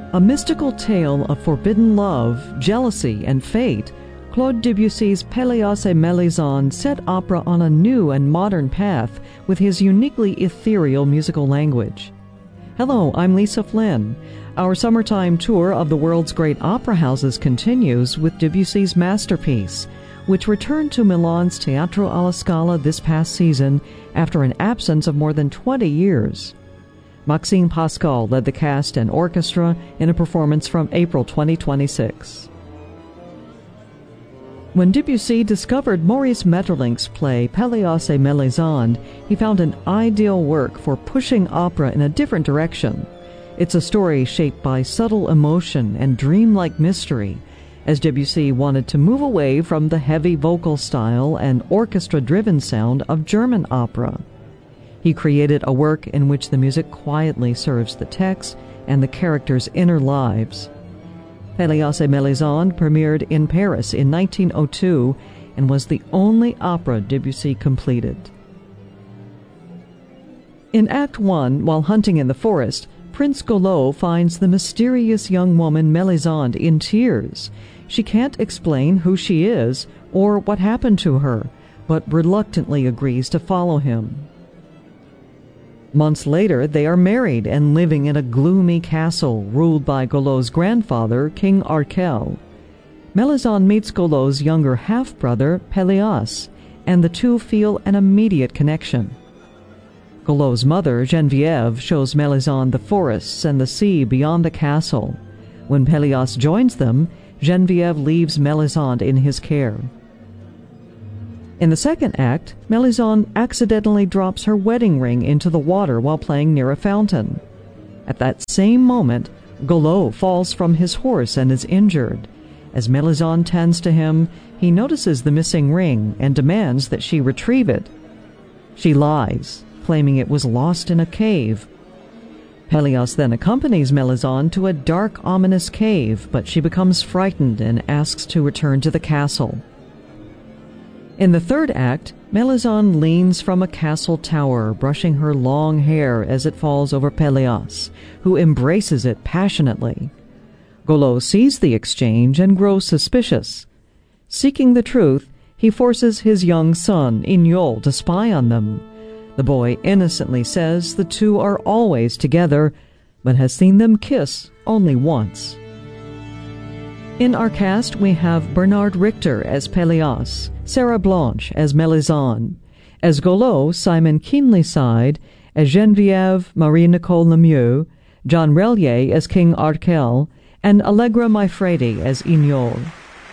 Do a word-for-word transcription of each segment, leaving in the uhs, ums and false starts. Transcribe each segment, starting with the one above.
A mystical tale of forbidden love, jealousy, and fate, Claude Debussy's Pelléas et Mélisande set opera on a new and modern path with his uniquely ethereal musical language. Hello, I'm Lisa Flynn. Our summertime tour of the world's great opera houses continues with Debussy's masterpiece, which returned to Milan's Teatro alla Scala this past season after an absence of more than twenty years. Maxime Pascal led the cast and orchestra in a performance from April twenty twenty-six. When Debussy discovered Maurice Maeterlinck's play Pelléas et Mélisande, he found an ideal work for pushing opera in a different direction. It's a story shaped by subtle emotion and dreamlike mystery, as Debussy wanted to move away from the heavy vocal style and orchestra-driven sound of German opera. He created a work in which the music quietly serves the text and the characters' inner lives. Pelléas et Mélisande premiered in Paris in nineteen oh two and was the only opera Debussy completed. In Act One, while hunting in the forest, Prince Golot finds the mysterious young woman Mélisande in tears. She can't explain who she is or what happened to her, but reluctantly agrees to follow him. Months later, they are married and living in a gloomy castle ruled by Golot's grandfather, King Arkel. Mélisande meets Golot's younger half-brother, Pelléas, and the two feel an immediate connection. Golot's mother, Geneviève, shows Mélisande the forests and the sea beyond the castle. When Pelléas joins them, Geneviève leaves Mélisande in his care. In the second act, Mélisande accidentally drops her wedding ring into the water while playing near a fountain. At that same moment, Golot falls from his horse and is injured. As Mélisande tends to him, he notices the missing ring and demands that she retrieve it. She lies, claiming it was lost in a cave. Pelléas then accompanies Mélisande to a dark, ominous cave, but she becomes frightened and asks to return to the castle. In the third act, Mélisande leans from a castle tower, brushing her long hair as it falls over Pelléas, who embraces it passionately. Golot sees the exchange and grows suspicious. Seeking the truth, he forces his young son, Ignol, to spy on them. The boy innocently says the two are always together, but has seen them kiss only once. In our cast, we have Bernard Richter as Pelléas, Sarah Blanche as Mélisande. As Golot, Simon Keenlyside; as Geneviève, Marie-Nicole Lemieux; John Relier as King Arkel; and Allegra Maifredi as Ignol.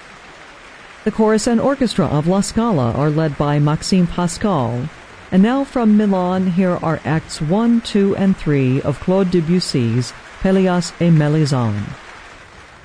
The chorus and orchestra of La Scala are led by Maxime Pascal. And now from Milan, here are Acts one, two, and three of Claude Debussy's Pelléas et Mélisande.